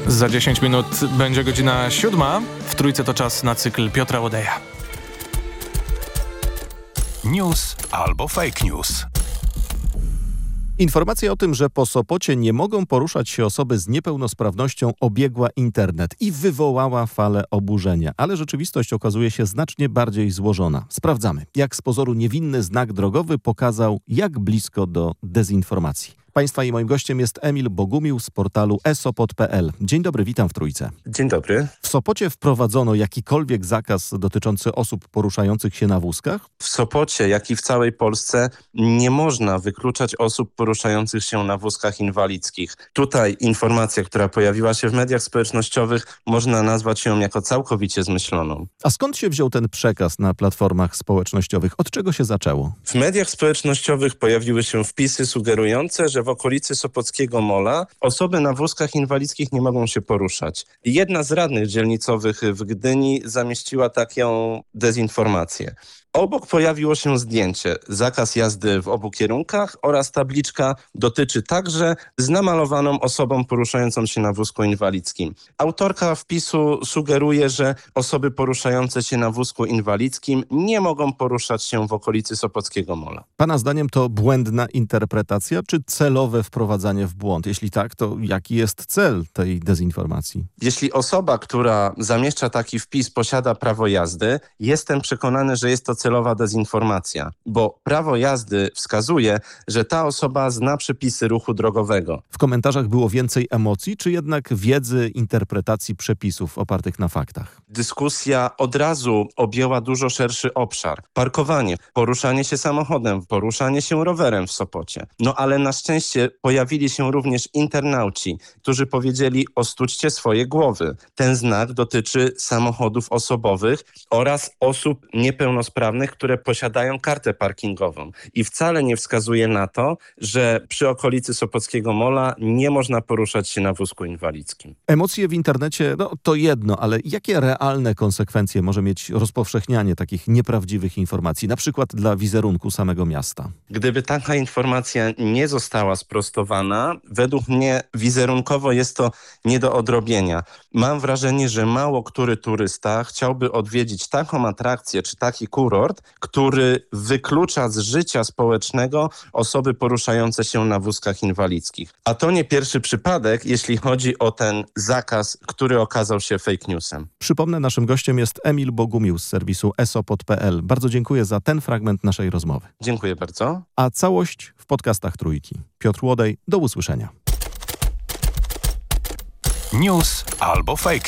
Za 10 minut będzie godzina 7. W Trójce to czas na cykl Piotra Łodeja. News albo fake news. Informacja o tym, że po Sopocie nie mogą poruszać się osoby z niepełnosprawnością, obiegła internet i wywołała falę oburzenia. Ale rzeczywistość okazuje się znacznie bardziej złożona. Sprawdzamy, jak z pozoru niewinny znak drogowy pokazał, jak blisko do dezinformacji. Państwa i moim gościem jest Emil Bogumił z portalu esopod.pl. Dzień dobry, witam w Trójce. Dzień dobry. W Sopocie wprowadzono jakikolwiek zakaz dotyczący osób poruszających się na wózkach? W Sopocie, jak i w całej Polsce, nie można wykluczać osób poruszających się na wózkach inwalidzkich. Tutaj informacja, która pojawiła się w mediach społecznościowych, można nazwać ją jako całkowicie zmyśloną. A skąd się wziął ten przekaz na platformach społecznościowych? Od czego się zaczęło? W mediach społecznościowych pojawiły się wpisy sugerujące, że w okolicy Sopockiego Mola osoby na wózkach inwalidzkich nie mogą się poruszać. Jedna z radnych dzielnicowych w Gdyni zamieściła taką dezinformację. Obok pojawiło się zdjęcie, zakaz jazdy w obu kierunkach oraz tabliczka dotyczy także z namalowaną osobą poruszającą się na wózku inwalidzkim. Autorka wpisu sugeruje, że osoby poruszające się na wózku inwalidzkim nie mogą poruszać się w okolicy Sopockiego Mola. Pana zdaniem to błędna interpretacja czy celowe wprowadzanie w błąd? Jeśli tak, to jaki jest cel tej dezinformacji? Jeśli osoba, która zamieszcza taki wpis, posiada prawo jazdy, jestem przekonany, że jest to celowa dezinformacja, bo prawo jazdy wskazuje, że ta osoba zna przepisy ruchu drogowego. W komentarzach było więcej emocji, czy jednak wiedzy, interpretacji przepisów opartych na faktach? Dyskusja od razu objęła dużo szerszy obszar. Parkowanie, poruszanie się samochodem, poruszanie się rowerem w Sopocie. No ale na szczęście pojawili się również internauci, którzy powiedzieli: ostudźcie swoje głowy. Ten znak dotyczy samochodów osobowych oraz osób niepełnosprawnych, które posiadają kartę parkingową. I wcale nie wskazuje na to, że przy okolicy Sopockiego Mola nie można poruszać się na wózku inwalidzkim. Emocje w internecie, to jedno, ale jakie realne konsekwencje może mieć rozpowszechnianie takich nieprawdziwych informacji, na przykład dla wizerunku samego miasta? Gdyby taka informacja nie została sprostowana, według mnie wizerunkowo jest to nie do odrobienia. Mam wrażenie, że mało który turysta chciałby odwiedzić taką atrakcję czy taki kurort, który wyklucza z życia społecznego osoby poruszające się na wózkach inwalidzkich. A to nie pierwszy przypadek, jeśli chodzi o ten zakaz, który okazał się fake newsem. Przypomnę, naszym gościem jest Emil Bogumił z serwisu esopod.pl. Bardzo dziękuję za ten fragment naszej rozmowy. Dziękuję bardzo. A całość w podcastach Trójki. Piotr Łodej, do usłyszenia. News albo fake